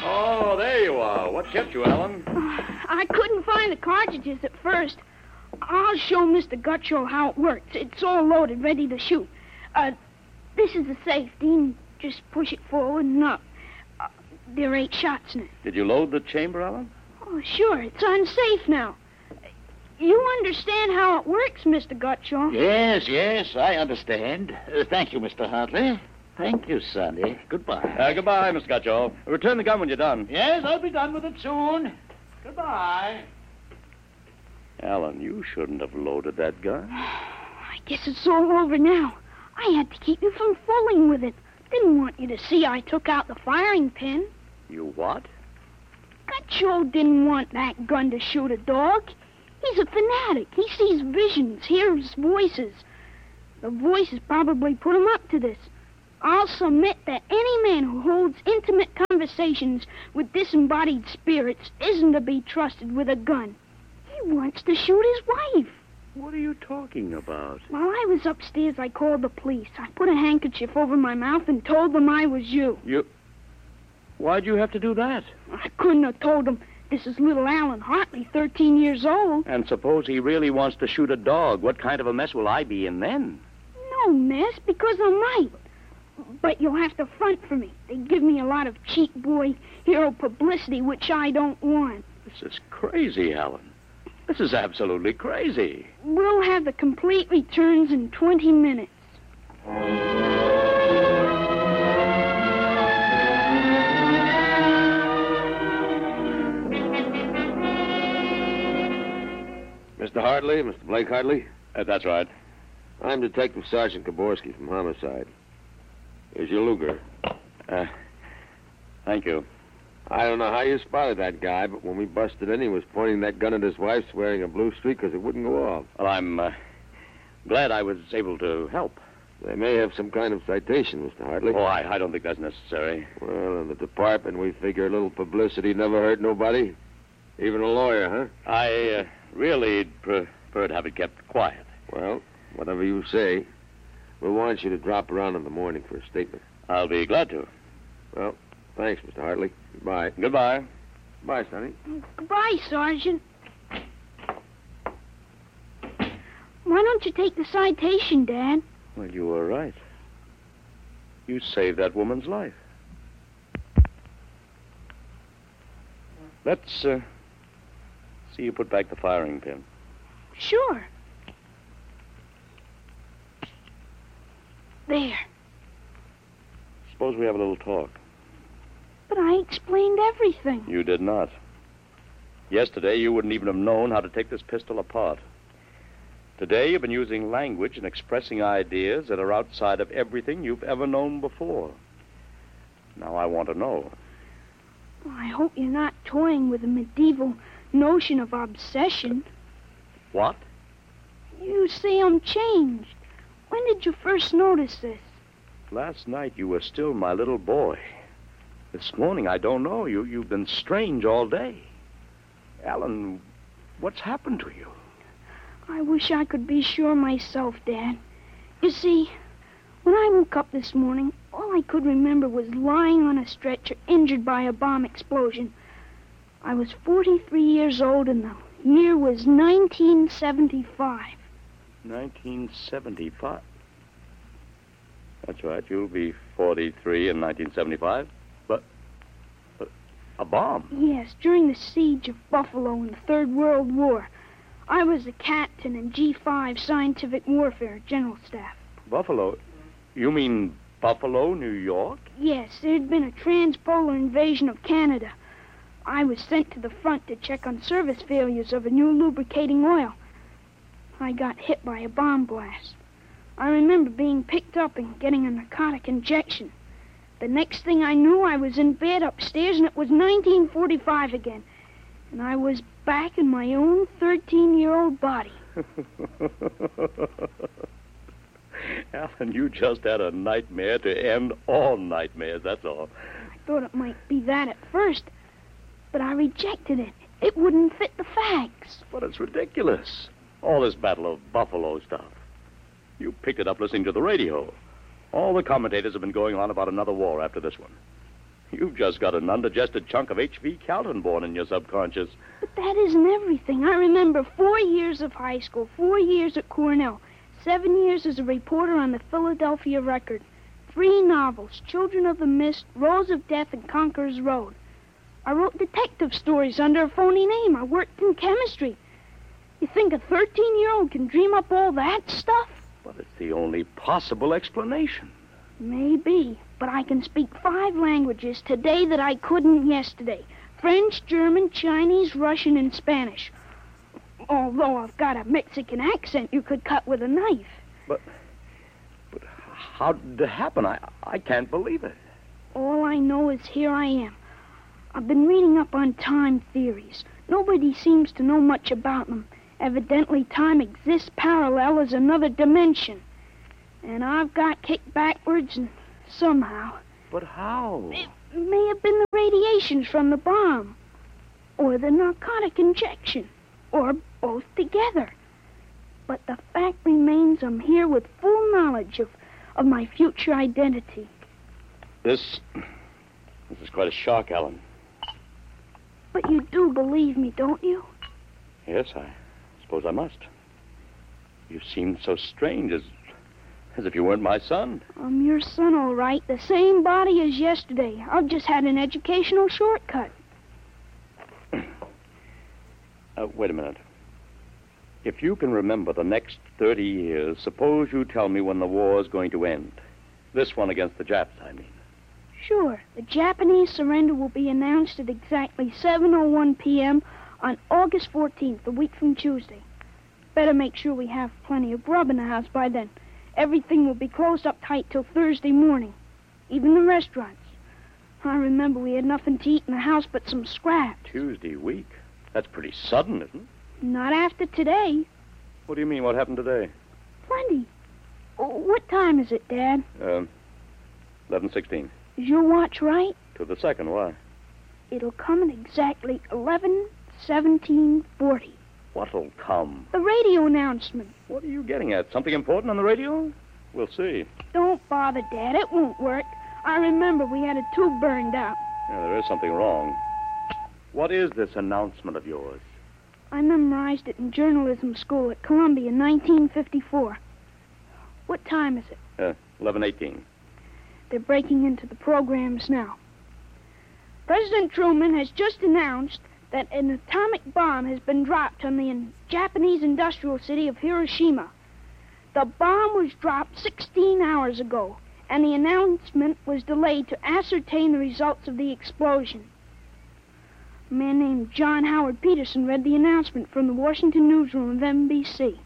Oh, there you are. What kept you, Alan? I couldn't find the cartridges at first. I'll show Mr. Gutschall how it works. It's all loaded, ready to shoot. This is the safe, Dean. Just push it forward and up. There are 8 shots in it. Did you load the chamber, Alan? Oh, sure. It's unsafe now. You understand how it works, Mr. Gutschall? Yes, I understand. Thank you, Mr. Hartley. Thank you, Sonny. Goodbye. Goodbye, Mr. Gutschall. Return the gun when you're done. Yes, I'll be done with it soon. Goodbye. Alan, you shouldn't have loaded that gun. I guess it's all over now. I had to keep you from fooling with it. Didn't want you to see I took out the firing pin. You what? Gutschall didn't want that gun to shoot a dog. He's a fanatic. He sees visions, hears voices. The voices probably put him up to this. I'll submit that any man who holds intimate conversations with disembodied spirits isn't to be trusted with a gun. He wants to shoot his wife. What are you talking about? While I was upstairs, I called the police. I put a handkerchief over my mouth and told them I was you. Why'd you have to do that? I couldn't have told them. This is little Alan Hartley, 13 years old. And suppose he really wants to shoot a dog. What kind of a mess will I be in then? No mess, because I'm right. But you'll have to front for me. They give me a lot of cheap boy hero publicity, which I don't want. This is crazy, Alan. This is absolutely crazy. We'll have the complete returns in 20 minutes. Mr. Hartley, Mr. Blake Hartley? That's right. I'm Detective Sergeant Kaborski from Homicide. Here's your Luger. Thank you. I don't know how you spotted that guy, but when we busted in, he was pointing that gun at his wife, swearing a blue streak because it wouldn't go off. Well, I'm glad I was able to help. They may have some kind of citation, Mr. Hartley. Oh, I don't think that's necessary. Well, in the department, we figure a little publicity never hurt nobody. Even a lawyer, huh? I really prefer to have it kept quiet. Well, whatever you say. We'll want you to drop around in the morning for a statement. I'll be glad to. Well, thanks, Mr. Hartley. Goodbye. Goodbye. Bye, Sonny. Goodbye, Sergeant. Why don't you take the citation, Dad? Well, you were right. You saved that woman's life. Let's see you put back the firing pin. Sure. There. Suppose we have a little talk. But I explained everything. You did not. Yesterday, you wouldn't even have known how to take this pistol apart. Today, you've been using language and expressing ideas that are outside of everything you've ever known before. Now, I want to know. Well, I hope you're not toying with a medieval notion of obsession. What? You say I'm changed. When did you first notice this? Last night, you were still my little boy. This morning, I don't know. You've been strange all day. Alan, what's happened to you? I wish I could be sure myself, Dad. You see, when I woke up this morning, all I could remember was lying on a stretcher injured by a bomb explosion. I was 43 years old and the year was 1975. 1975? That's right. You'll be 43 in 1975. But a bomb? Yes, during the siege of Buffalo in the Third World War. I was a captain in G5 Scientific Warfare General Staff. Buffalo? You mean Buffalo, New York? Yes, there had been a transpolar invasion of Canada. I was sent to the front to check on service failures of a new lubricating oil. I got hit by a bomb blast. I remember being picked up and getting a narcotic injection. The next thing I knew, I was in bed upstairs, and it was 1945 again. And I was back in my own 13-year-old body. Alan, you just had a nightmare to end all nightmares, that's all. I thought it might be that at first, but I rejected it. It wouldn't fit the facts. But it's ridiculous. All this Battle of Buffalo stuff. You picked it up listening to the radio. All the commentators have been going on about another war after this one. You've just got an undigested chunk of H.V. Kaltenborn in your subconscious. But that isn't everything. I remember 4 years of high school, 4 years at Cornell, 7 years as a reporter on the Philadelphia Record, 3 novels, Children of the Mist, Rose of Death, and Conqueror's Road. I wrote detective stories under a phony name. I worked in chemistry. You think a 13-year-old can dream up all that stuff? But it's the only possible explanation. Maybe, but I can speak 5 languages today that I couldn't yesterday. French, German, Chinese, Russian, and Spanish. Although I've got a Mexican accent you could cut with a knife. But how did it happen? I can't believe it. All I know is here I am. I've been reading up on time theories. Nobody seems to know much about them. Evidently, time exists parallel as another dimension. And I've got kicked backwards and somehow... But how? It may have been the radiations from the bomb. Or the narcotic injection. Or both together. But the fact remains I'm here with full knowledge of my future identity. This is quite a shock, Ellen. But you do believe me, don't you? Yes, I suppose I must. You seem so strange, as if you weren't my son. I'm your son, all right. The same body as yesterday. I've just had an educational shortcut. Wait a minute. If you can remember the next 30 years, suppose you tell me when the war is going to end. This one against the Japs, I mean. Sure. The Japanese surrender will be announced at exactly 7:01 p.m. on August 14th, a week from Tuesday. Better make sure we have plenty of grub in the house by then. Everything will be closed up tight till Thursday morning. Even the restaurants. I remember we had nothing to eat in the house but some scraps. Tuesday week? That's pretty sudden, isn't it? Not after today. What do you mean, what happened today? Plenty. Oh, what time is it, Dad? 11:16. Is your watch right? To the second, why? It'll come at exactly 11:17:40. What'll come? The radio announcement. What are you getting at? Something important on the radio? We'll see. Don't bother, Dad. It won't work. I remember we had a tube burned out. Yeah, there is something wrong. What is this announcement of yours? I memorized it in journalism school at Columbia in 1954. What time is it? 11:18. They're breaking into the programs now. President Truman has just announced that an atomic bomb has been dropped on the Japanese industrial city of Hiroshima. The bomb was dropped 16 hours ago, and the announcement was delayed to ascertain the results of the explosion. A man named John Howard Peterson read the announcement from the Washington newsroom of NBC.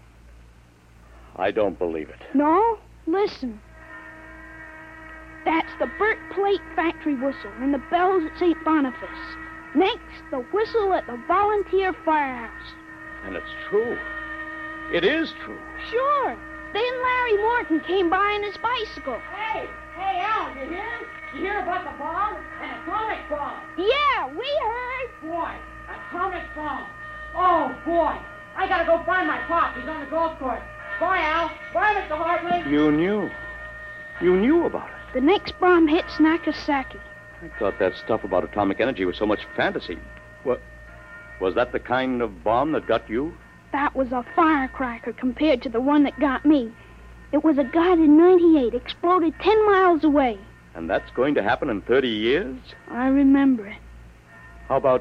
I don't believe it. No? Listen. That's the Burt Plate factory whistle and the bells at St. Boniface. Next, the whistle at the volunteer firehouse. And it's true. It is true. Sure. Then Larry Morton came by on his bicycle. Hey, Al, you hear? You hear about the bomb? An atomic bomb. Yeah, we heard. Boy, atomic bomb. Oh, boy. I gotta go find my pop. He's on the golf course. Bye, Al. Bye, Mr. Hartley. You knew. You knew about it. The next bomb hits Nagasaki. I thought that stuff about atomic energy was so much fantasy. What? Was that the kind of bomb that got you? That was a firecracker compared to the one that got me. It was a guided 98, exploded 10 miles away. And that's going to happen in 30 years? I remember it. How about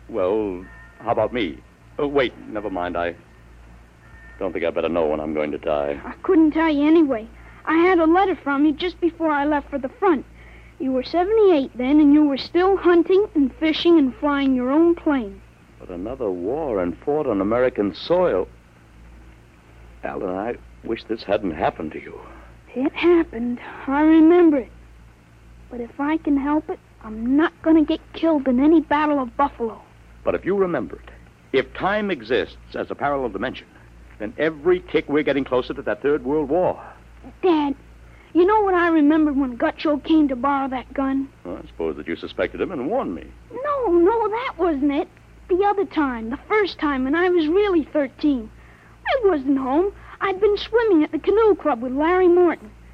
me? Oh, wait, never mind. I don't think I better know when I'm going to die. I couldn't tell you anyway. I had a letter from you just before I left for the front. You were 78 then, and you were still hunting and fishing and flying your own plane. But another war and fought on American soil. Alan, I wish this hadn't happened to you. It happened. I remember it. But if I can help it, I'm not going to get killed in any Battle of Buffalo. But if you remembered, if time exists as a parallel dimension, then every tick we're getting closer to that Third World War. Dad, you know what I remembered when Gutcho came to borrow that gun? Well, I suppose that you suspected him and warned me. No, that wasn't it. The other time, the first time, when I was really 13. I wasn't home. I'd been swimming at the canoe club with Larry Morton.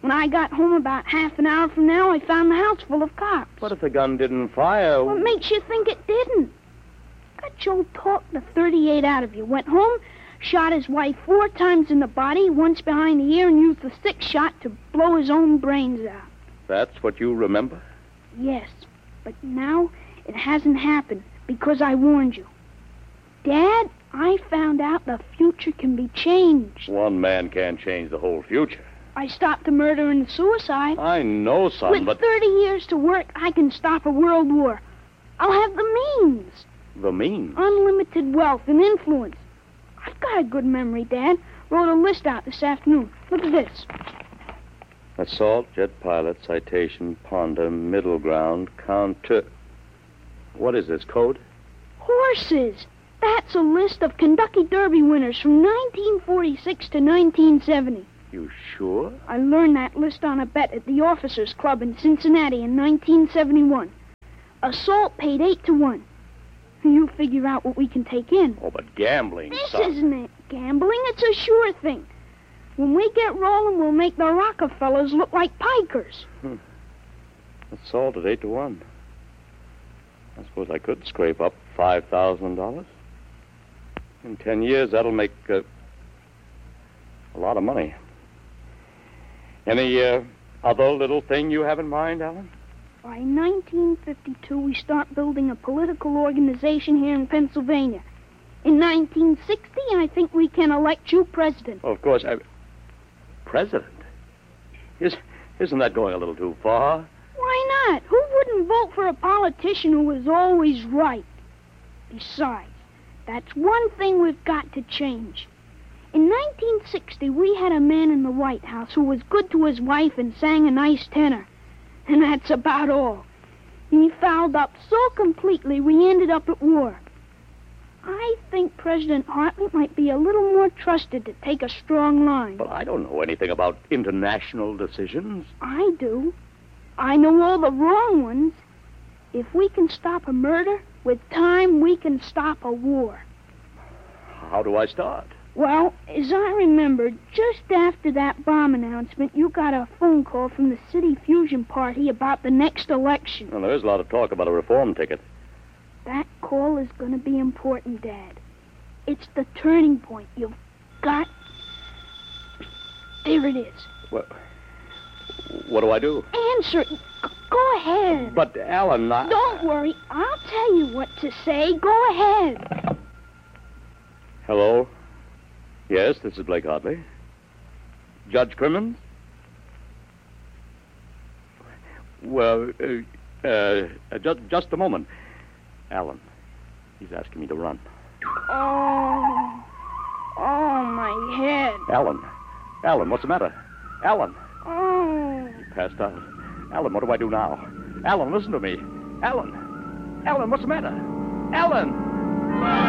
When I got home about half an hour from now, I found the house full of cops. But if the gun didn't fire... What makes you think it didn't? Got Joe talked the 38 out of you. Went home, shot his wife 4 times in the body, once behind the ear, and used the 6th shot to blow his own brains out. That's what you remember? Yes, but now it hasn't happened because I warned you. Dad, I found out the future can be changed. One man can't change the whole future. I stopped the murder and the suicide. I know, son, With but... 30 years to work, I can stop a world war. I'll have the means. The means? Unlimited wealth and influence. I've got a good memory, Dad. Wrote a list out this afternoon. Look at this. Assault, jet pilot, citation, ponder, middle ground, counter... What is this, code? Horses. That's a list of Kentucky Derby winners from 1946 to 1970. You sure? I learned that list on a bet at the Officers Club in Cincinnati in 1971. Assault paid 8 to 1. You figure out what we can take in. Oh, but gambling, This son... isn't gambling. It's a sure thing. When we get rolling, we'll make the Rockefellers look like pikers. Assault at 8 to 1. I suppose I could scrape up $5,000. In 10 years, that'll make a lot of money. Any other little thing you have in mind, Alan? By 1952, we start building a political organization here in Pennsylvania. In 1960, I think we can elect you president. Of course, president? Isn't that going a little too far? Why not? Who wouldn't vote for a politician who was always right? Besides, that's one thing we've got to change. In 1960, we had a man in the White House who was good to his wife and sang a nice tenor. And that's about all. He fouled up so completely we ended up at war. I think President Hartley might be a little more trusted to take a strong line. But I don't know anything about international decisions. I do. I know all the wrong ones. If we can stop a murder, with time we can stop a war. How do I start? Well, as I remember, just after that bomb announcement, you got a phone call from the City Fusion Party about the next election. Well, there is a lot of talk about a reform ticket. That call is going to be important, Dad. It's the turning point. You've got... There it is. What do I do? Answer. Go ahead. But, Alan, Don't worry. I'll tell you what to say. Go ahead. Hello? Yes, this is Blake Hartley. Judge Crimmins? Well, just a moment. Alan, he's asking me to run. Oh, my head. Alan, what's the matter? Alan. Oh. He passed out. Alan, what do I do now? Alan, listen to me. Alan, what's the matter? Alan!